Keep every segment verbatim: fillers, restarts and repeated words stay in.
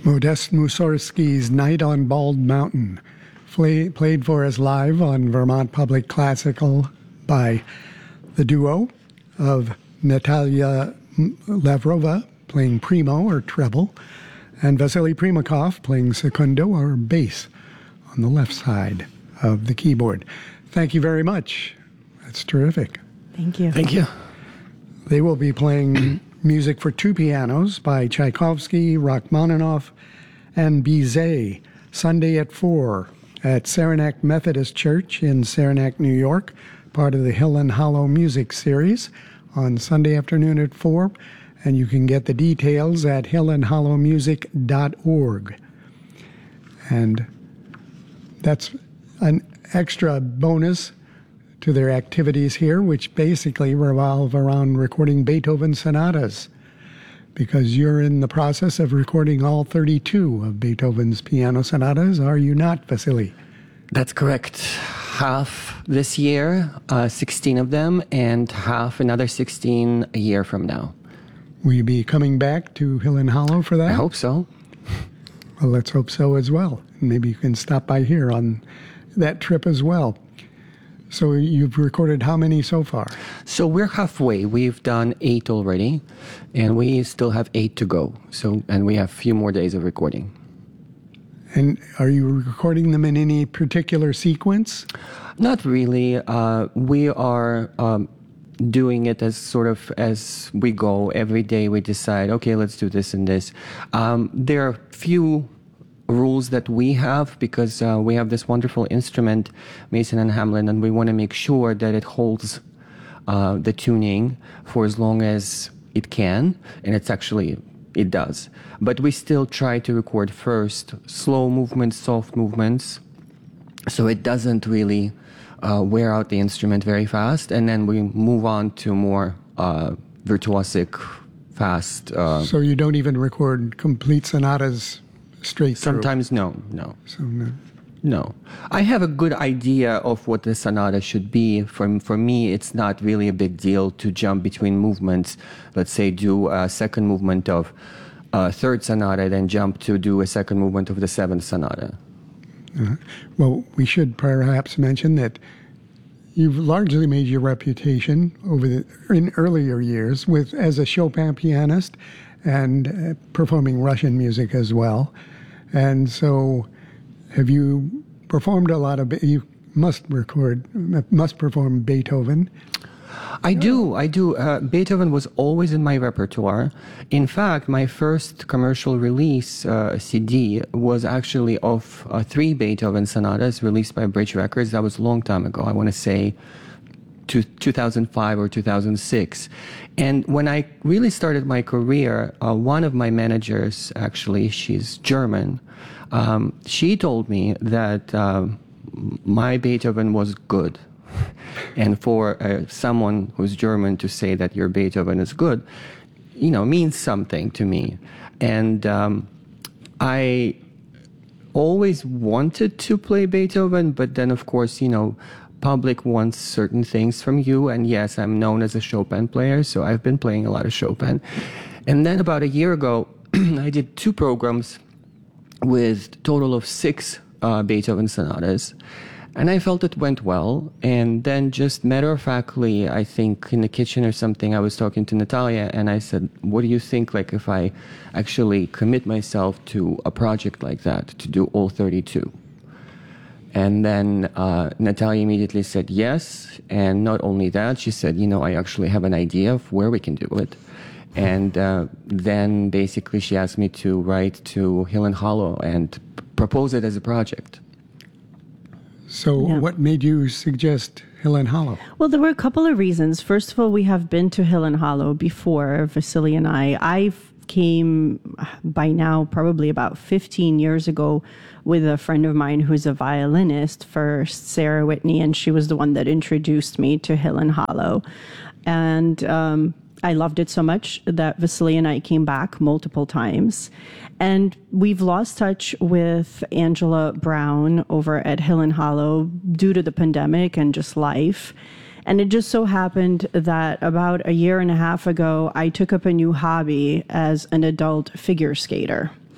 Modest Mussorgsky's Night on Bald Mountain, play, played for us live on Vermont Public Classical by the duo of Natalia Lavrova playing primo or treble, and Vasily Primakov playing secundo or bass on the left side of the keyboard. Thank you very much. That's terrific. Thank you. Thank you. They will be playing music for two pianos by Tchaikovsky, Rachmaninoff, and Bizet, Sunday at four at Saranac Methodist Church in Saranac, New York, part of the Hill and Hollow Music Series, on Sunday afternoon at four. And you can get the details at hill and hollow music dot org. And that's an extra bonus to their activities here, which basically revolve around recording Beethoven sonatas, because you're in the process of recording all thirty-two of Beethoven's piano sonatas, are you not, Vasily? That's correct. Half this year, uh, sixteen of them, and half another sixteen a year from now. Will you be coming back to Hill and Hollow for that? I hope so. Well, let's hope so as well. Maybe you can stop by here on that trip as well. So you've recorded how many so far? So we're halfway. We've done eight already, and we still have eight to go. So, and we have a few more days of recording. And are you recording them in any particular sequence? Not really. Uh, we are um, doing it as sort of as we go. Every day we decide, okay, let's do this and this. Um, there are few rules that we have, because uh, we have this wonderful instrument, Mason and Hamlin, and we want to make sure that it holds uh, the tuning for as long as it can, and it's actually, it does. But we still try to record first slow movements, soft movements, so it doesn't really uh, wear out the instrument very fast, and then we move on to more uh, virtuosic, fast. Uh, so you don't even record complete sonatas straight through? Sometimes no, no. So no. No. I have a good idea of what the sonata should be. For, for me, it's not really a big deal to jump between movements. Let's say do a second movement of a third sonata, then jump to do a second movement of the seventh sonata. Uh, well, we should perhaps mention that you've largely made your reputation over the, in earlier years with as a Chopin pianist and uh, performing Russian music as well. And so have you performed a lot of, you must record, must perform Beethoven. I do, I do. Uh, Beethoven was always in my repertoire. In fact, my first commercial release uh, C D was actually of uh, three Beethoven sonatas released by Bridge Records. That was a long time ago. I want to say to two thousand five or two thousand six. And when I really started my career, uh, one of my managers, actually, she's German, um, she told me that uh, my Beethoven was good. And for uh, someone who's German to say that your Beethoven is good, you know, means something to me. And um, I always wanted to play Beethoven, but then, of course, you know, public wants certain things from you. And yes, I'm known as a Chopin player, so I've been playing a lot of Chopin. And then about a year ago, I did two programs with a total of six uh, Beethoven sonatas. And I felt it went well. And then just matter-of-factly, I think in the kitchen or something, I was talking to Natalia, and I said, what do you think, like, if I actually commit myself to a project like that, to do all thirty-two? And then uh, Natalia immediately said yes. And not only that, she said, you know, I actually have an idea of where we can do it. And uh, then basically she asked me to write to Hill and Hollow and propose it as a project. So yeah. What made you suggest Hill and Hollow? Well, there were a couple of reasons. First of all, we have been to Hill and Hollow before, Vasily and I. I came by now probably about fifteen years ago with a friend of mine who's a violinist, first, Sarah Whitney, and she was the one that introduced me to Hill and Hollow. And um, I loved it so much that Vasily and I came back multiple times. And we've lost touch with Angela Brown over at Hill and Hollow due to the pandemic and just life. And it just so happened that about a year and a half ago, I took up a new hobby as an adult figure skater.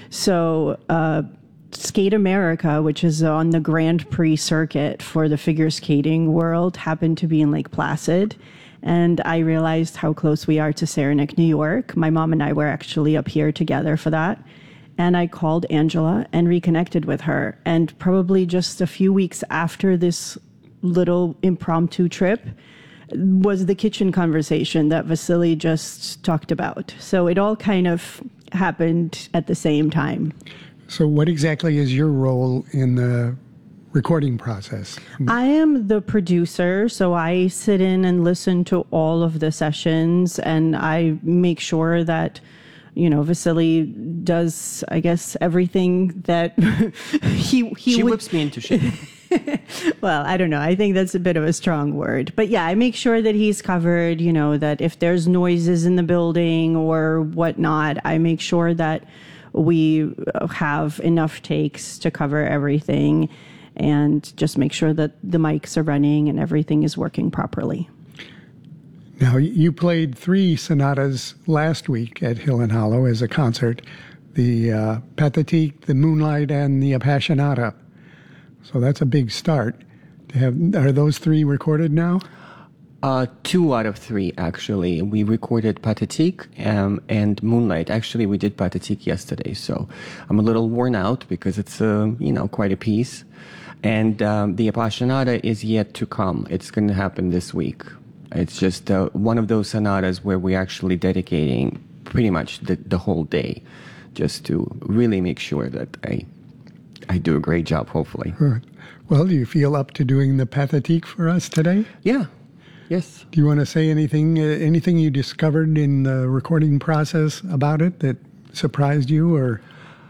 So, uh, Skate America, which is on the Grand Prix circuit for the figure skating world, happened to be in Lake Placid. And I realized how close we are to Saranac, New York. My mom and I were actually up here together for that. And I called Angela and reconnected with her. And probably just a few weeks after this little impromptu trip was the kitchen conversation that Vasily just talked about. So it all kind of happened at the same time. So what exactly is your role in the recording process? I am the producer, so I sit in and listen to all of the sessions, and I make sure that, you know, Vasily does, I guess, everything that he he She would. whips me into shape. Well, I don't know. I think that's a bit of a strong word. But yeah, I make sure that he's covered, you know, that if there's noises in the building or whatnot, I make sure that we have enough takes to cover everything and just make sure that the mics are running and everything is working properly. Now, you played three sonatas last week at Hill and Hollow as a concert, the uh, Pathétique, the Moonlight, and the Appassionata. So that's a big start. To have, are those three recorded now? Uh, two out of three, actually. We recorded Pathétique um, and Moonlight. Actually, we did Pathétique yesterday, so I'm a little worn out because it's, uh, you know, quite a piece. And um, the Appassionata is yet to come. It's going to happen this week. It's just uh, one of those sonatas where we're actually dedicating pretty much the, the whole day just to really make sure that I, I do a great job, hopefully. Right. Well, do you feel up to doing the Pathétique for us today? Yeah. Yes. Do you want to say anything, uh, anything you discovered in the recording process about it that surprised you, or?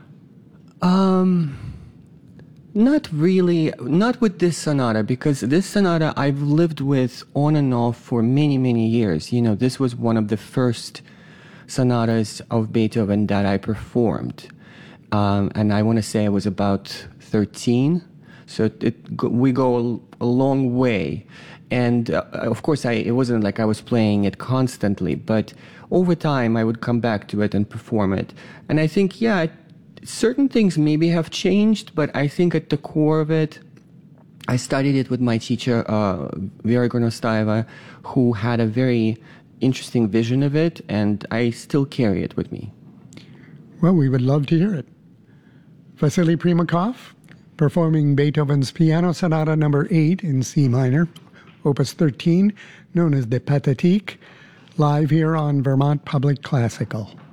Um, not really, not with this sonata, because this sonata I've lived with on and off for many, many years. You know, this was one of the first sonatas of Beethoven that I performed. Um, and I want to say I was about thirteen. So it, it, we go a, a long way. And uh, of course, I, it wasn't like I was playing it constantly, but over time I would come back to it and perform it. And I think, yeah, it, certain things maybe have changed, but I think at the core of it, I studied it with my teacher, uh, Vera Gornostaeva, who had a very interesting vision of it, and I still carry it with me. Well, we would love to hear it. Vasily Primakov, performing Beethoven's Piano Sonata number eight in C minor, Opus thirteen, known as the Pathétique, live here on Vermont Public Classical.